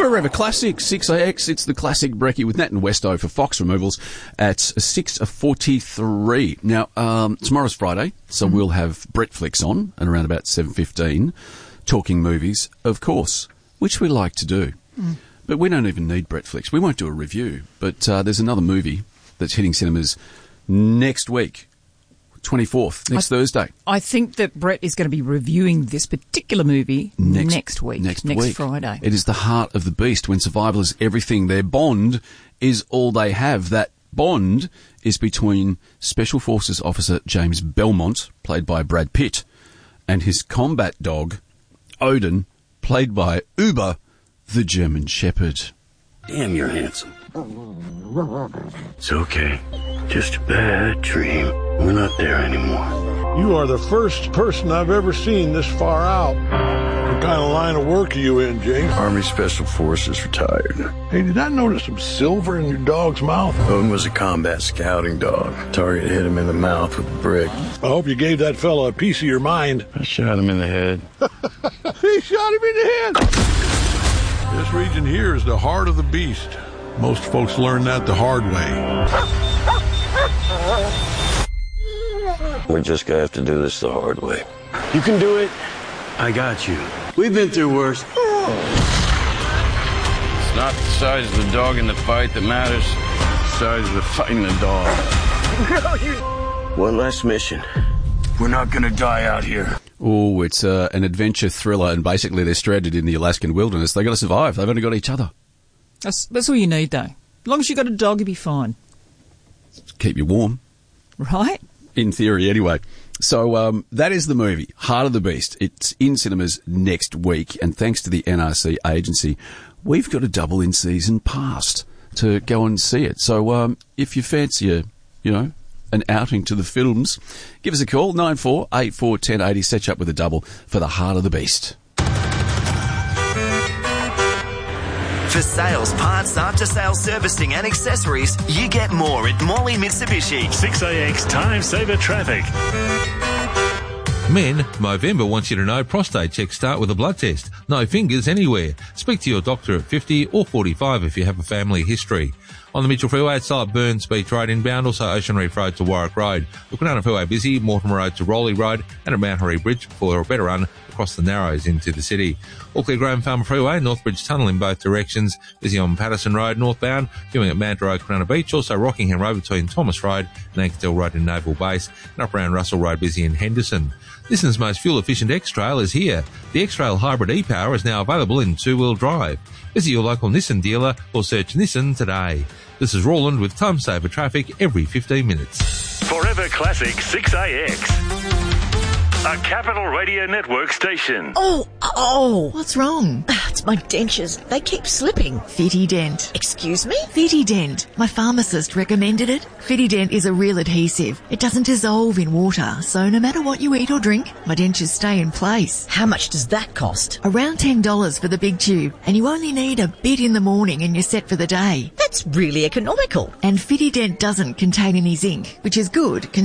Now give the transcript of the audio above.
Forever Classic, 6AX. It's the classic brekkie with Nat and Westo for Fox Removals at 6:43. Now, tomorrow's Friday, so we'll have Bretflix on at around about 7:15, talking movies, of course, which we like to do. But we don't even need Bretflix. We won't do a review, but there's another movie that's hitting cinemas next week. 24th, next Thursday. I think that Brett is going to be reviewing this particular movie next week. Next Friday. It is The Heart of the Beast, when survival is everything. Their bond is all they have. That bond is between Special Forces Officer James Belmont, played by Brad Pitt, and his combat dog, Odin, played by Uber, the German Shepherd. Damn, you're handsome. It's okay. Just a bad dream. We're not there anymore. You are the first person I've ever seen this far out. What kind of line of work are you in, James? Army Special Forces retired. Hey, did I notice some silver in your dog's mouth? Odin was a combat scouting dog. Target hit him in the mouth with a brick. I hope you gave that fella a piece of your mind. I shot him in the head. He shot him in the head! This region here is the heart of the beast. Most folks learn that the hard way. We're just gonna have to do this the hard way. You can do it. I got you. We've been through worse. It's not the size of the dog in the fight that matters. It's the size of the fight in the dog. One last mission. We're not gonna die out here. Oh, it's an adventure thriller, and basically they're stranded in the Alaskan wilderness. They've got to survive. They've only got each other. That's all you need, though. As long as you've got a dog, you'll be fine. Keep you warm. Right? In theory, anyway. So that is the movie, Heart of the Beast. It's in cinemas next week, and thanks to the NRC agency, we've got a double in-season pass to go and see it. So if you fancy an outing to the films, give us a call, 9484 1080, set you up with a double for the Heart of the Beast. For sales, parts, after-sales servicing and accessories, you get more at Morley Mitsubishi. 6AX Time Saver Traffic. Men, Movember wants you to know prostate checks start with a blood test. No fingers anywhere. Speak to your doctor at 50 or 45 if you have a family history. On the Mitchell Freeway, it's still at Burns Beach Road inbound, also Ocean Reef Road to Warwick Road. Wilcanana Freeway busy, Mortimer Road to Rowley Road, and at Mount Harry Bridge for a better run across the Narrows into the city. Auckland Graham Farmer Freeway, Northbridge Tunnel in both directions, busy on Patterson Road northbound, queuing at Manta Road, Corona Beach, also Rockingham Road between Thomas Road and Anketel Road in Naval Base, and up around Russell Road busy in Henderson. Nissan's most fuel-efficient X-Trail is here. The X-Trail Hybrid e-Power is now available in two-wheel drive. Visit your local Nissan dealer or search Nissan today. This is Roland with Time Saver Traffic every 15 minutes. Forever Classic 6AX. A Capital Radio Network station. Oh, what's wrong? It's my dentures. They keep slipping. Fitident. Excuse me? Fitident. My pharmacist recommended it. Fitident is a real adhesive. It doesn't dissolve in water, so no matter what you eat or drink, my dentures stay in place. How much does that cost? Around $10 for the big tube, and you only need a bit in the morning and you're set for the day. That's really economical. And Fitident doesn't contain any zinc, which is good